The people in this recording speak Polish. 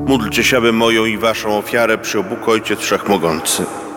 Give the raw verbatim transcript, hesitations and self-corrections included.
Módlcie się, aby moją i waszą ofiarę przyjął Bóg Ojciec Wszechmogący.